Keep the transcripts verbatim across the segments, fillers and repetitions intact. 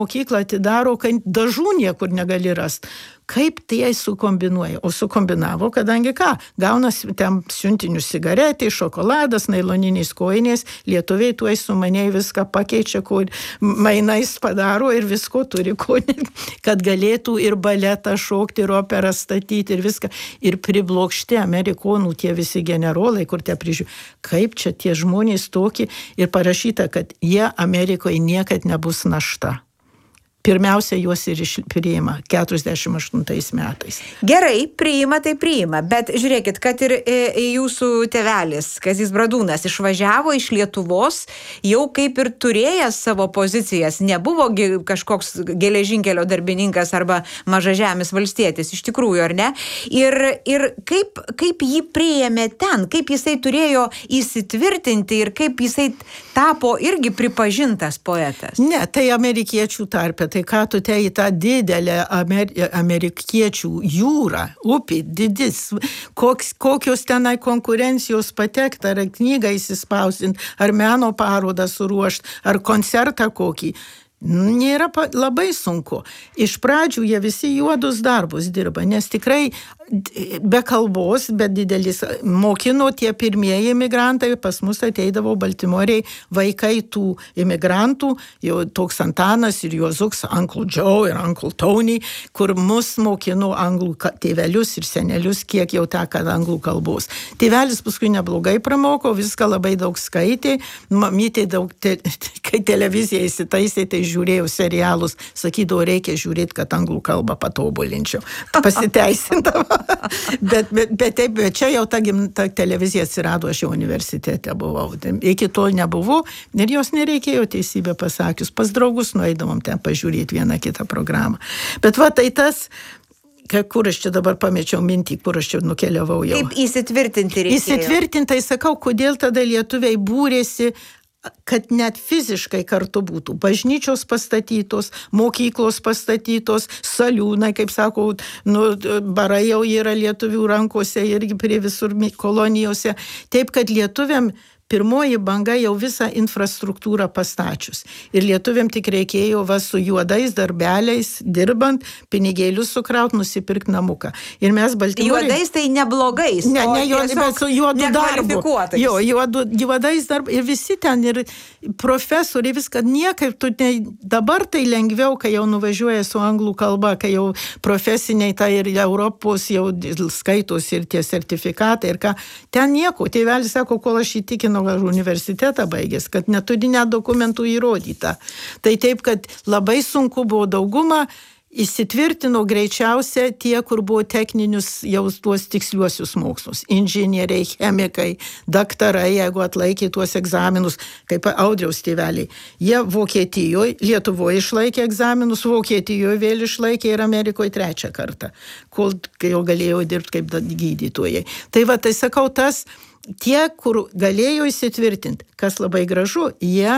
mokyklą atidaro, kai dažų niekur negali rasti. Kaip tai sukombinuoja? O sukombinavo, kadangi ką? Gaunas ten siuntinių cigaretė, šokoladas, nailoniniais kojinės, lietuviai tuoj sumaniai viską pakeičia, kur mainais padaro ir visko turi, kad galėtų ir baletą šokti, ir operą statyti, ir viską. Ir priblokšti amerikonų tie visi generolai, kur tie prižiūri. Kaip čia tie žmonės tokie? Ir parašyta, kad jie Amerikoje niekad nebus našta. Pirmiausia, juos ir priima keturiasdešimt aštuntais metais. Gerai, priima, tai priima, bet žiūrėkit, kad ir e, jūsų tėvelis, Kazys Bradūnas, išvažiavo iš Lietuvos, jau kaip ir turėjęs savo pozicijas, nebuvo ge, kažkoks geležinkelio darbininkas arba mažažemis valstietis, iš tikrųjų, ar ne? Ir, ir kaip, kaip jį priėmė ten, kaip jisai turėjo įsitvirtinti ir kaip jisai tapo irgi pripažintas poetas? Ne, tai amerikiečių tarpe. Tai ką tu te į tą didelę Amer- amerikiečių jūrą, upį, didis, koks, kokios tenai konkurencijos patekti, ar knygą įsispausdinti, ar meno parodą suruošti, ar koncertą kokį. Nėra pa, labai sunku. Iš pradžių jie visi juodus darbus dirba, nes tikrai be kalbos, bet didelis mokino tie pirmieji imigrantai, pas mus ateidavo Baltimorei vaikai tų imigrantų, jau toks Antanas ir Juozuks, Uncle Joe ir Uncle Tony, kur mus mokino anglų tėvelius ir senelius, kiek jau teka anglų kalbos. Tėvelis paskui neblogai pramoko, viską labai daug skaitė, mamytė daug, te, kai televizija įsitaisė, tai žiūrėjau serialus, sakydavo, reikia žiūrėti, kad anglų kalbą patobulinčiau. Pasiteisindavo. bet, bet, bet, taip, bet čia jau ta, ta televizija atsirado, aš jau universitete buvau. Iki tol nebuvo ir jos nereikėjo, teisybę pasakius. Pas draugus nueidavom ten pažiūrėti vieną kitą programą. Bet va tai tas, kur aš čia dabar pamečiau mintį, kur aš čia nukeliavau jau. Kaip įsitvirtinti reikėjo? Įsitvirtintai, sakau, kodėl tada lietuviai būrėsi, kad net fiziškai kartu būtų. Bažnyčios pastatytos, mokyklos pastatytos, saliūnai, kaip sakau, nu, barai jau yra lietuvių rankose irgi prie visur kolonijose. Taip, kad lietuviam pirmoji banga jau visą infrastruktūrą pastačius. Ir lietuviam tik reikėjo va su juodais darbeliais, dirbant, pinigėlius sukraut, nusipirkti namuką. Ir mes Baltimorėje... Juodais tai neblogais, ne, ne, jo, bet su juodu darbu. Jo, juodu, juodais darbu. Ir visi ten, ir profesoriai, viską niekaip, tu ne, dabar tai lengviau, kai jau nuvažiuoja su anglų kalba, kai jau profesiniai, tai ir Europos jau skaitos ir tie sertifikatai, ir ką. Ten nieko. Tėvelis sako, kol aš įtikinu, ar universitetą baigęs, kad neturi net dokumentų įrodyta. Tai taip, kad labai sunku buvo dauguma, įsitvirtino greičiausia tie, kur buvo techninius jau tuos tiksliuosius mokslus. Inžinieriai, chemikai, daktarai, jeigu atlaikė tuos egzaminus, kaip Audriaus tėveliai. Jie Vokietijoje, Lietuvoje išlaikė egzaminus, Vokietijoje vėl išlaikė ir Amerikoje trečią kartą, kol jau galėjo dirbti kaip gydytojai. Tai va, tai sakau, tas tie, kur galėjo įsitvirtinti, kas labai gražu, jie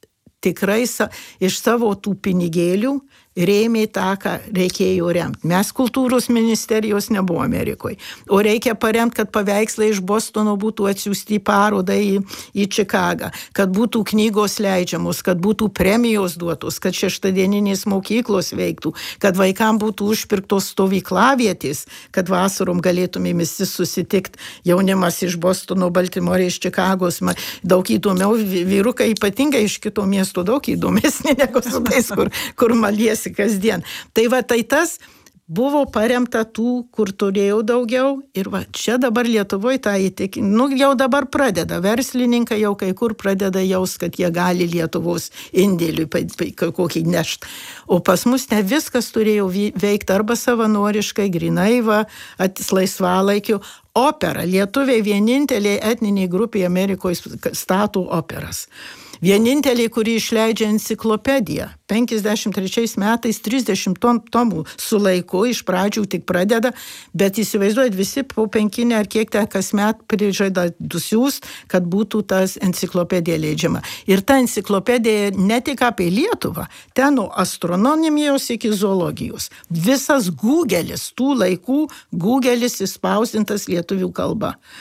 tikrai sa, iš savo tų pinigėlių rėmė tą, ką reikėjo remti. Mes kultūros ministerijos nebuvo Amerikoje, o reikia paremti, kad paveikslai iš Bostono būtų atsiųsti į parodą į, į Čikagą, kad būtų knygos leidžiamos, kad būtų premijos duotos, kad šeštadieninės mokyklos veiktų, kad vaikam būtų užpirktos stovyklavietės, kad vasarom galėtume visi susitikti, jaunimas iš Bostono, Baltimorė, iš Čikagos, daug įdomiau, vyrukai ypatingai iš kito miesto daug įdomesni negu su tais, kur, kur malies kasdien. Tai va, tai tas buvo paremta tų, kur turėjau daugiau ir va, čia dabar Lietuvoje tą įtikinti, nu, jau dabar pradeda, verslininkai jau kai kur pradeda jaus, kad jie gali Lietuvos indėliui kokį nešti. O pas mus ne viskas turėjo veikti arba savanoriškai, grinai va, atis laisvalaikiu. Opera. Lietuviai vieninteliai etniniai grupiai Amerikoje statų operas. Vienintelė, kuri išleidžia enciklopediją. penkiasdešimt trečiais metais trisdešimt tomų su laiku, iš pradžių tik pradeda, bet įsivaizduojat, visi po penkinę ar kiek ten kasmet prižada dusius, kad būtų tas enciklopedija leidžiama. Ir ta enciklopedija ne tik apie Lietuvą, ten nuo astronomijos iki zoologijos. Visas Google'is, tų laikų Google'is įspausdintas lietuvių kalba.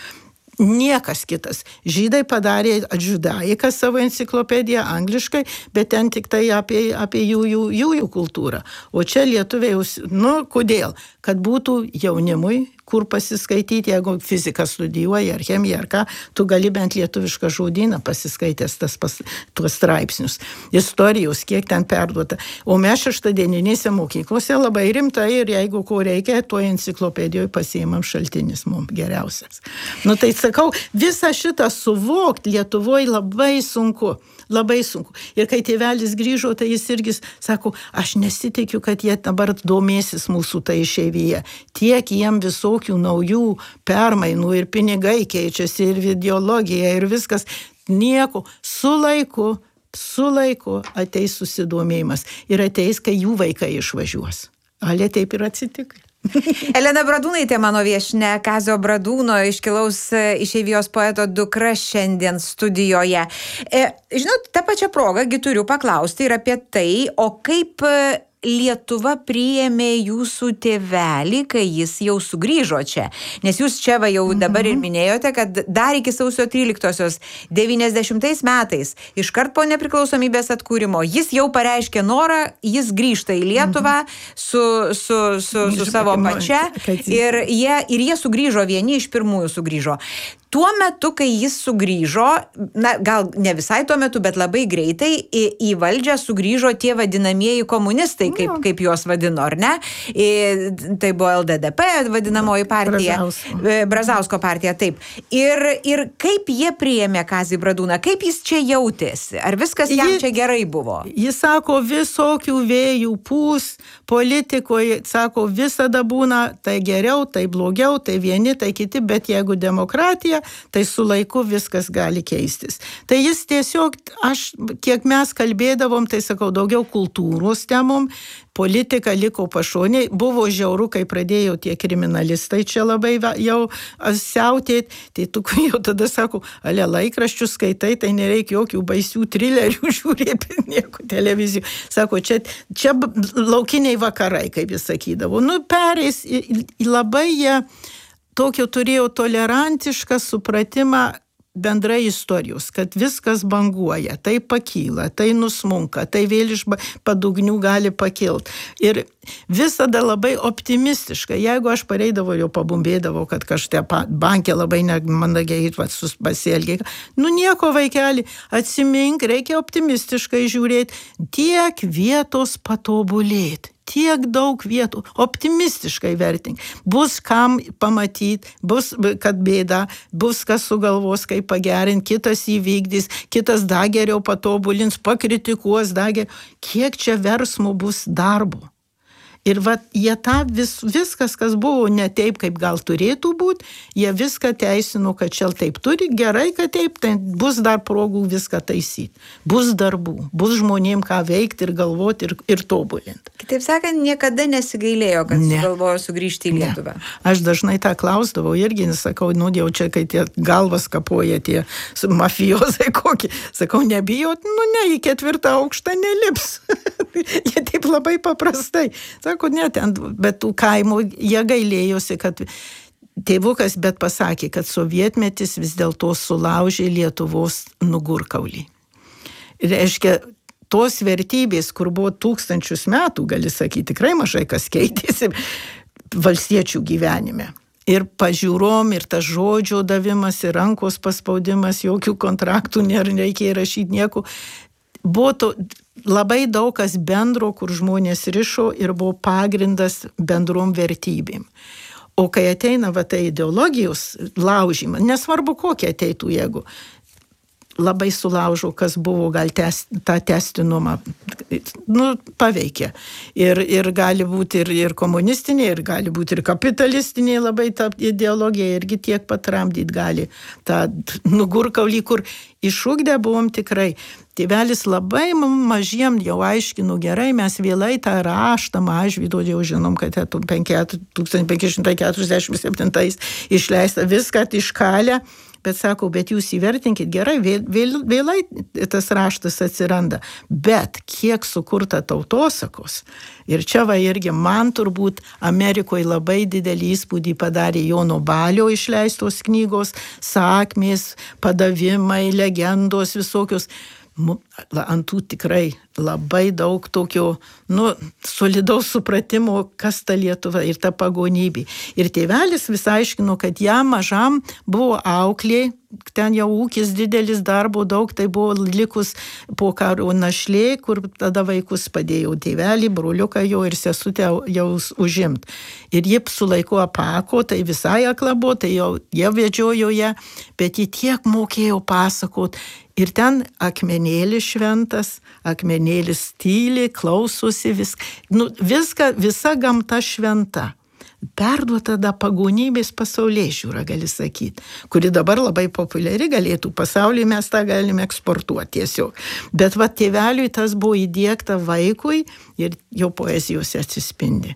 Niekas kitas. Žydai padarė Adžudaiką savo enciklopediją angliškai, bet ten tik tai apie, apie jų, jų, jų, jų kultūrą. O čia lietuviai, nu, kodėl? Kad būtų jaunimui, kur pasiskaityti, jeigu fiziką studijuoji, ar chemiją, ar ką, tu gali bent lietuvišką žodyną pasiskaitęs tas pas, tuos straipsnius. Istorijos, kiek ten perduota. O mes šeštadieninėse mokyklose labai rimtai ir jeigu ko reikia, tuo enciklopedijoje pasiimam šaltinis mums geriausias. Nu tai sakau, visą šitą suvokti Lietuvoje labai sunku. Labai sunku. Ir kai tėvelis grįžo, tai jis irgi sako, aš nesitikiu, kad jie dabar domėsis mūsų tai išeivyje. Tiek jiem visokių naujų permainų ir pinigai keičiasi, ir ideologija, ir viskas. Nieko. Su laiku, su laiku ateis susidomėjimas. Ir ateis, kai jų vaikai išvažiuos. Ale taip ir atsitiko. Elena Bradūnaitė, mano viešnia, Kazio Bradūno, iškilaus išeivijos poeto dukra šiandien studijoje. E, žinot, tą pačią progą gi turiu paklausti ir apie tai, o kaip Lietuva priėmė jūsų tėvelį, kai jis jau sugrįžo čia. Nes jūs čia va jau dabar ir minėjote, kad dar iki sausio tryliktosios devyniasdešimtais metais, iškart po nepriklausomybės atkūrimo, jis jau pareiškė norą, jis grįžta į Lietuvą su, su, su, su savo pačia ir jie, ir jie sugrįžo, vieni iš pirmųjų sugrįžo. Tuo metu, kai jis sugrįžo, na, gal ne visai tuo metu, bet labai greitai į, į valdžią sugrįžo tie vadinamieji komunistai, kaip, kaip juos vadino, ar ne? I, tai buvo L D D P vadinamoji partija. Brazausko, Brazausko partija, taip. Ir, ir kaip jie priėmė Kazį Bradūną? Kaip jis čia jautėsi? Ar viskas jam čia gerai buvo? Jis sako, visokių vėjų pūs, politikoje, sako, visada būna tai geriau, tai blogiau, tai vieni, tai kiti, bet jeigu demokratija, tai su laiku viskas gali keistis. Tai jis tiesiog, aš, kiek mes kalbėdavom, tai sakau, daugiau kultūros temom, politika liko pašonė, buvo žiauru, kai pradėjo tie kriminalistai čia labai jau siautėti, tai tu jau tada sako, ale laikraščius skaitai, tai nereikia jokių baisių trilerių žiūrėti, nieko televizijų. Sako, čia, čia laukiniai vakarai, kaip jis sakydavo. Nu, pereis, labai jie tokio turėjo tolerantišką supratimą bendrai istorijos, kad viskas banguoja, tai pakyla, tai nusmunka, tai vėl iš padugnių gali pakilt. Ir visada labai optimistiškai, jeigu aš pareidavau, jau pabumbėdavau, kad kažte bankė labai nemandagiai pasielgė. Nu nieko, vaikeli, atsimink, reikia optimistiškai žiūrėti, tiek vietos patobulėti. Tiek daug vietų, optimistiškai vertink. Bus kam pamatyti, bus, kad bėda, bus kas sugalvos, kaip pagerinti, kitas įvykdys, kitas dar geriau patobulins, pakritikuos dar geriau. Kiek čia versmų bus darbo? Ir va, jie tą vis, viskas, kas buvo ne taip, kaip gal turėtų būti, jie viską teisino, kad čia taip turi, gerai, kad taip, tai bus dar progų viską taisyti. Bus darbų, bus žmonėm ką veikti ir galvoti ir, ir tobulinti. Kitaip sakant, niekada nesigailėjo, kad ne. Sugalvojo sugrįžti į Lietuvą. Ne. Aš dažnai tą klausdavau irgi, nesakau, nu jau čia, kai tie galvas kapoja tie mafijozai kokie, sakau, nebijot, nu ne, į ketvirtą aukštą nelips. Jie taip labai paprastai. Sako, ne, ten, bet tų kaimų jie gailėjosi, kad tėvukas bet pasakė, kad sovietmetis vis dėlto sulaužė Lietuvos nugurkaulį. Reiškia, tos vertybės, kur buvo tūkstančius metų, gali sakyti, tikrai mažai kas keitėsi valstiečių gyvenime. Ir pažiūrom, ir tas žodžio davimas, ir rankos paspaudimas, jokių kontraktų nereikia rašyti nieko. Buvo to, labai daug kas bendro, kur žmonės rišo ir buvo pagrindas bendrom vertybėm. O kai ateina va tai ideologijos laužymas, nesvarbu kokie ateitų, jeigu labai sulaužo, kas buvo, gal tes, tą testinumą nu, paveikia. Ir, ir gali būti ir, ir komunistinė, ir gali būti ir kapitalistinė labai ta ideologija, irgi tiek patramdyti gali tą nugurkaulį, kur išugdę buvom tikrai. Tėvelis labai mažiem jau aiškino, gerai, mes vėlai tą raštą Mažvydo, jau žinom, kad tūkstantis penki šimtai keturiasdešimt septintais išleista viską iškalę, bet sako, bet jūs įvertinkit gerai, vėl, vėl, vėlai tas raštas atsiranda, bet kiek sukurta tautosakos. Ir čia va irgi man turbūt Amerikoje labai didelį įspūdį padarė Jono Balio išleistos knygos, sakmės, padavimai, legendos visokios. Ant tų tikrai labai daug tokio, nu, solidaus supratimo, kas ta Lietuva ir ta pagonybė. Ir tėvelis vis aiškino, kad jam mažam buvo auklė, ten jau ūkis didelis, darbo daug, tai buvo likus po karo našlė, kur tada vaikus padėjo tėvelį, broliuką jo ir sesutę jau užimt. Ir ji su laiku apako, tai visai aklabo, tai jau jie vedžiojo ją, bet ji tiek mokėjo pasakot. Ir ten akmenėlis šventas, akmenėlis tyli, klausosi viską. Nu, viską, visa gamta šventa. Perduota tada pagonybės pasaulėžiūra, gali sakyti, kuri dabar labai populiari galėtų pasaulyje, mes tą galime eksportuoti tiesiog. Bet va tėveliui tas buvo įdiegta vaikui ir jo poezijose atsispindi.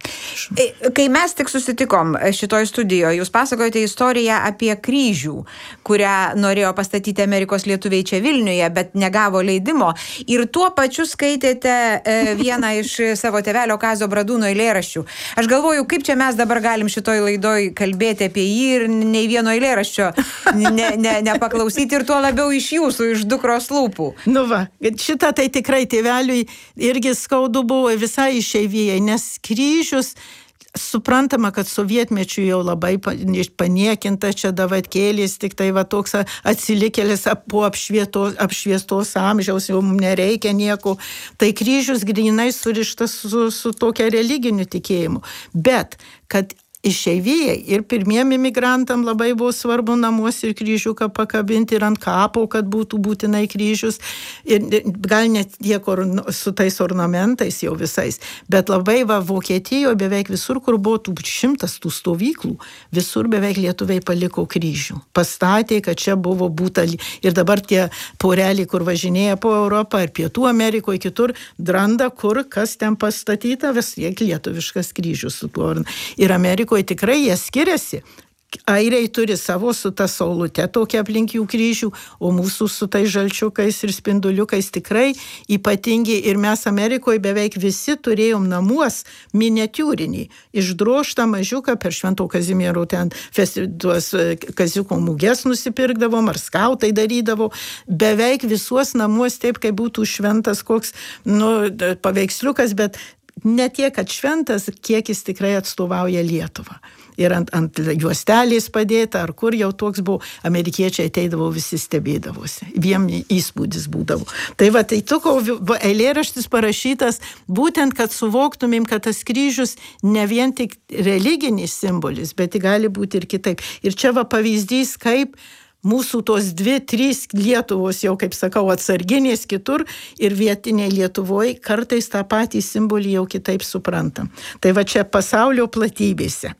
Kai mes tik susitikom šitoj studijoje, jūs pasakojate istoriją apie kryžių, kurią norėjo pastatyti Amerikos lietuviai čia Vilniuje, bet negavo leidimo. Ir tuo pačiu skaitėte vieną iš savo tėvelio Kazio Bradūno eilėraščių. Aš galvoju, kaip čia mes dabar galim šitoj laidoj kalbėti apie jį ir nei vieno eilėraščio ne, ne, nepaklausyti ir tuo labiau iš jūsų, iš dukros lūpų. Nu va, šitą tai tikrai tėveliui irgi skaudu buvo visai išeivijai, nes kryžius, suprantama, kad sovietmečių jau labai paniekinta, čia davatkėlis, tik tai va toks atsilikėlis po apšvietos, apšviestos amžiaus, jau nereikia nieko. Tai kryžius grinai surištas su, su tokia religiniu tikėjimu. Bet, kad išeivijai ir pirmiem imigrantam labai buvo svarbu namuose ir kryžiuką pakabinti ir ant kapo, kad būtų būtinai kryžius. Ir gal net tiek su tais ornamentais jau visais. Bet labai va Vokietijoje beveik visur, kur buvo tų šimtas tų stovyklų, visur beveik lietuviai paliko kryžių. Pastatė, kad čia buvo būta. Ir dabar tie poreliai, kur važinėja po Europą ir Pietų Amerikoje, kitur, dranda, kur kas ten pastatyta, vis tiek lietuviškas kryžius su tuo. Ir Amerikoje tikrai jie skiriasi. Airiai turi savo su ta saulute tokia aplink jų kryžių, o mūsų su tai žalčiukais ir spinduliukais tikrai ypatingi. Ir mes Amerikoje beveik visi turėjom namuos miniatiūrinį, išdroštą mažiuką per Švento Kazimiero ten tuos kaziuko muges nusipirkdavom, ar skautai darydavo. Beveik visuos namuos taip, kaip būtų šventas koks nu, paveiksliukas, bet ne tiek, kad šventas, kiek jis tikrai atstovauja Lietuvą. Ir ant, ant juostelės padėta, ar kur jau toks buvo, amerikiečiai ateidavo, visi stebėdavosi. Vien įspūdis būdavo. Tai va, tai tuko eilėraštis parašytas būtent, kad suvoktumėm, kad tas kryžius ne vien tik religinis simbolis, bet gali būti ir kitaip. Ir čia va pavyzdys, kaip mūsų tos dvi, trys Lietuvos, jau kaip sakau, atsarginės kitur ir vietiniai Lietuvoje kartais tą patį simbolį jau kitaip suprantam. Tai va čia pasaulio platybėse.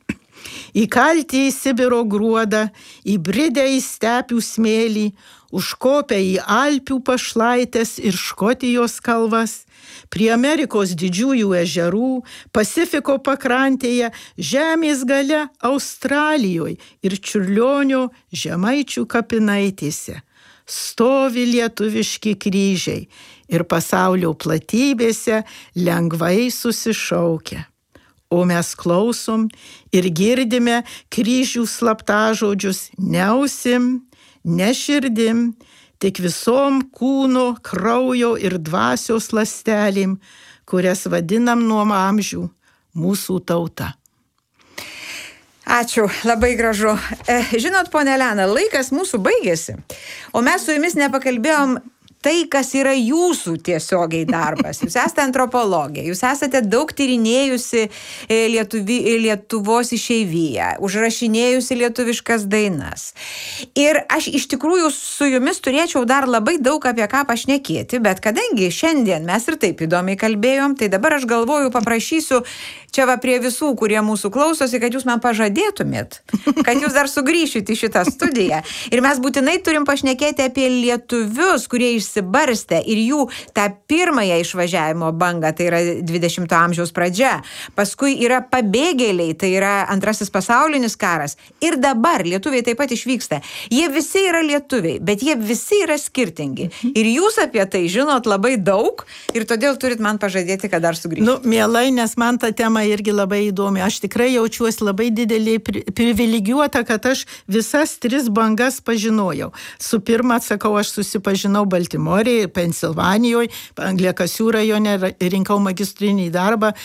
Įkalti į Sibiro gruodą, įbridę į stepių smėlį, užkopę į Alpių pašlaitės ir Škotijos kalvas, prie Amerikos didžiųjų ežerų, Pasifiko pakrantėje, žemės gale Australijoje ir Čiurlionio Žemaičių kapinaitėse. Stovi lietuviški kryžiai ir pasaulio platybėse lengvai susišaukia. O mes klausom ir girdime kryžių slaptažodžius ne ausim, ne širdim, tik visom kūno, kraujo ir dvasios ląstelėm, kurias vadinam nuo amžių mūsų tauta. Ačiū, labai gražu. Žinot, ponia Elena, laikas mūsų baigėsi, o mes su jumis nepakalbėjom tai, kas yra jūsų tiesiogiai darbas. Jūs esate antropologė, jūs esate daug tyrinėjusi Lietuvi, Lietuvos išeiviją, užrašinėjusi lietuviškas dainas. Ir aš iš tikrųjų su jumis turėčiau dar labai daug apie ką pašnekėti, bet kadangi šiandien mes ir taip įdomiai kalbėjom, tai dabar aš galvoju, paprašysiu čia va prie visų, kurie mūsų klausosi, kad jūs man pažadėtumėt, kad jūs dar sugrįšit į šitą studiją. Ir mes būtinai turim pašnekėti apie lietuvius, kurie išsibarstė ir jų tą pirmąją išvažiavimo bangą, tai yra dvidešimto amžiaus pradžia. Paskui yra pabėgėliai, tai yra antrasis pasaulinis karas. Ir dabar lietuviai taip pat išvyksta. Jie visi yra lietuviai, bet jie visi yra skirtingi. Ir jūs apie tai žinot labai daug ir todėl turit man pažadėti, kad dar sugrįžti. Nu, mielai, nes man ta tema irgi labai įdomi. Aš tikrai jaučiuosi labai didelį pri privilegijuota, kad aš visas tris bangas pažinojau. Su pirma, sakau, aš susipažinau Baltimorėje, Pensilvanijoje, Angliakasių rajone, rinkau magistrinį darbą